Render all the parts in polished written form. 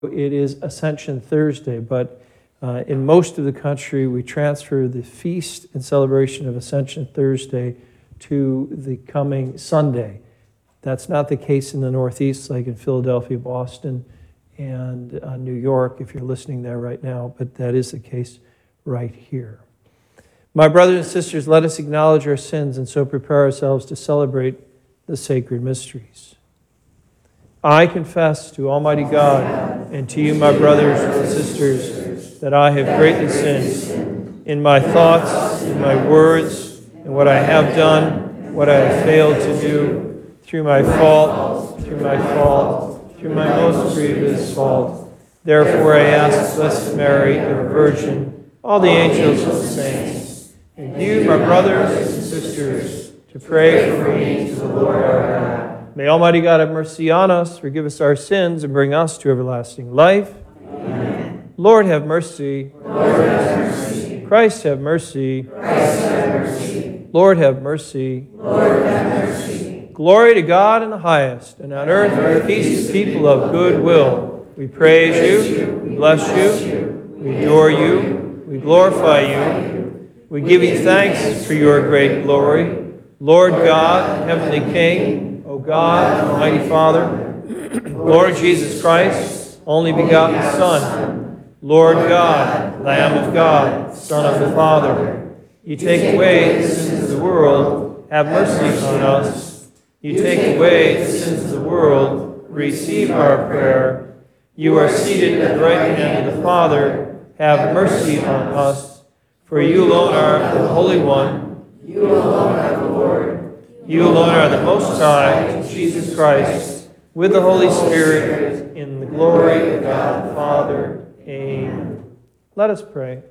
It is Ascension Thursday, but in most of the country, we transfer the feast and celebration of Ascension Thursday to the coming Sunday. That's not the case in the Northeast, like in Philadelphia, Boston, and New York, if you're listening there right now, but that is the case right here. My brothers and sisters, let us acknowledge our sins and so prepare ourselves to celebrate the sacred mysteries. I confess to Almighty God and to you, my brothers and sisters, that I have greatly sinned in my thoughts, in my words, in what I have done, what I have failed to do, through my fault, through my most grievous fault. Therefore I ask Blessed Mary, ever Virgin, all the angels and saints, and you, my brothers and sisters, to pray for me to the Lord our God. May Almighty God have mercy on us, forgive us our sins, and bring us to everlasting life. Amen. Lord, have mercy. Lord, have mercy. Christ, have mercy. Christ, have mercy. Lord, have mercy. Lord, have mercy. Glory to God in the highest, and on earth peace to people of good will. We praise you, we bless you, we adore you, we glorify you. We give you thanks for your great glory. Lord God, heavenly King, O God, Almighty Father, Lord Jesus Christ, only begotten Son, Lord God, Lamb of God, Son of the Father, you take away the sins of the world, have mercy on us. You take away the sins of the world, receive our prayer. You are seated at the right hand of the Father, have mercy on us. For you alone are the Holy One. You alone are the Lord. You alone are the Most High, Jesus Christ, with the Holy Spirit, in the glory of God the Father. Amen. Let us pray.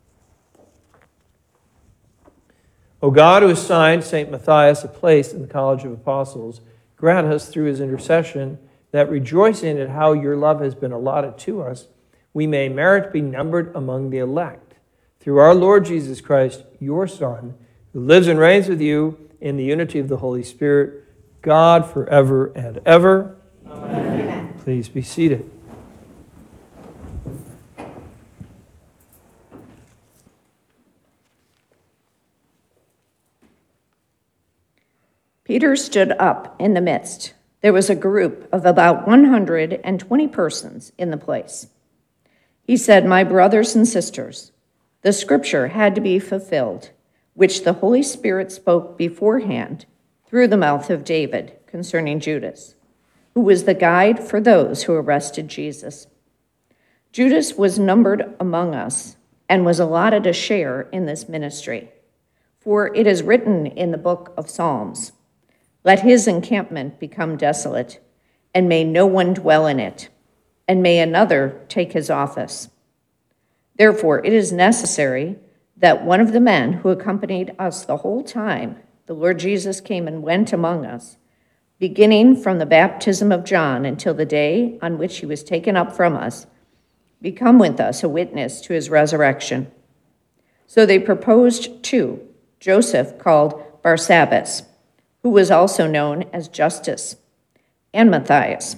O God, who assigned St. Matthias a place in the College of Apostles, grant us through his intercession that, rejoicing at how your love has been allotted to us, we may merit to be numbered among the elect. Through our Lord Jesus Christ, your Son, who lives and reigns with you in the unity of the Holy Spirit, God forever and ever. Amen. Please be seated. Peter stood up in the midst. There was a group of about 120 persons in the place. He said, "My brothers and sisters, the scripture had to be fulfilled, which the Holy Spirit spoke beforehand through the mouth of David concerning Judas, who was the guide for those who arrested Jesus. Judas was numbered among us and was allotted a share in this ministry. For it is written in the book of Psalms, 'Let his encampment become desolate, and may no one dwell in it, and may another take his office.' Therefore it is necessary that one of the men who accompanied us the whole time the Lord Jesus came and went among us, beginning from the baptism of John until the day on which he was taken up from us, become with us a witness to his resurrection." So they proposed two, Joseph called Barsabbas, who was also known as Justus, and Matthias.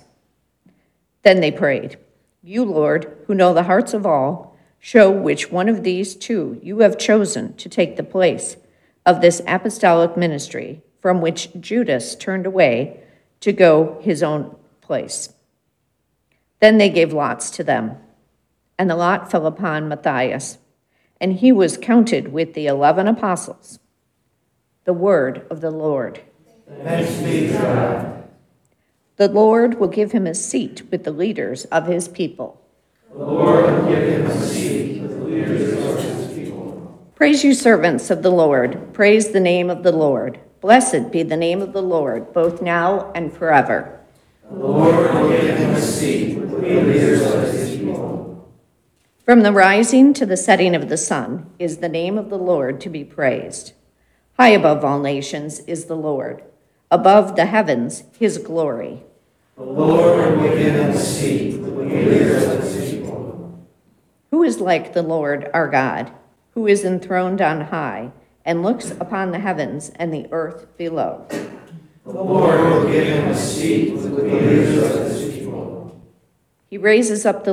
Then they prayed, "You, Lord, who know the hearts of all, show which one of these two you have chosen to take the place of this apostolic ministry from which Judas turned away to go his own place." Then they gave lots to them, and the lot fell upon Matthias, and he was counted with the 11 apostles. The word of the Lord. Thanks be to God. The Lord will give him a seat with the leaders of his people. The Lord will give him a seat with the leaders of his people. Praise you, servants of the Lord. Praise the name of the Lord. Blessed be the name of the Lord, both now and forever. The Lord will give him a seat with the leaders of his people. From the rising to the setting of the sun is the name of the Lord to be praised. High above all nations is the Lord. Above the heavens, his glory. The Lord will give him a seat with the leaders of his people. Who is like the Lord our God, who is enthroned on high and looks upon the heavens and the earth below? The Lord will give him a seat with the leaders of his people. He raises up the